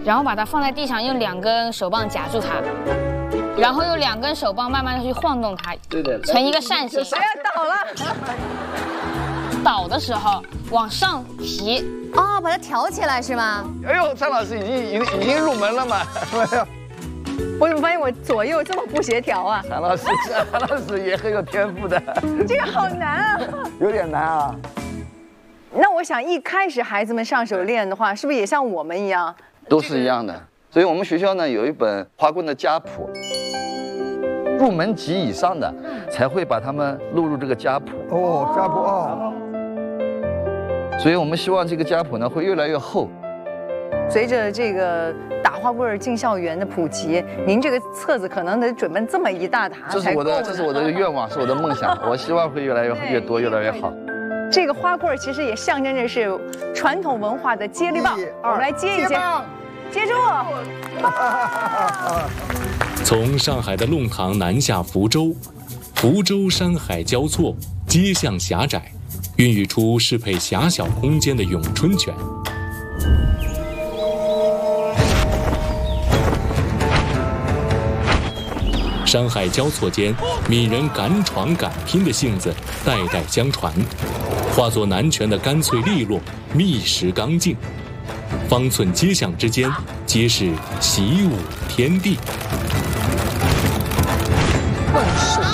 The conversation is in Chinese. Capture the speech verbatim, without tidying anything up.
然后把它放在地上，用两根手棒夹住它，然后用两根手棒慢慢的去晃动它， 对的， 成一个扇形。 哎呀，倒了！ 倒的时候往上提。 哦，把它挑起来是吗？ 哎呦，张老师已经已经已经入门了嘛？哎呦， 我怎么发现我左右这么不协调啊？ 韩老师，韩老师也很有天赋的。 这个好难啊！ 有点难啊。 那我想一开始孩子们上手练的话，是不是也像我们一样？ 都是一样的。所以我们学校呢有一本花棍的家谱，入门级以上的才会把他们录入这个家谱。 哦，家谱哦。 所以我们希望这个家谱呢会越来越厚。 随着这个打花棍进校园的普及，您这个册子可能得准备这么一大沓这是我的，这是我的愿望，是我的梦想。我希望会越来越越多，越来越好。 这个花棍其实也象征着是传统文化的接力棒，我们来接一接，接住！ 从上海的弄堂南下福州，福州山海交错，街巷狭窄，孕育出适配狭小空间的咏春拳。山海交错间，闽人敢闯敢拼的性子代代相传，化作南拳的干脆利落、密实刚劲。方寸街巷之间，皆是习武天地。 问世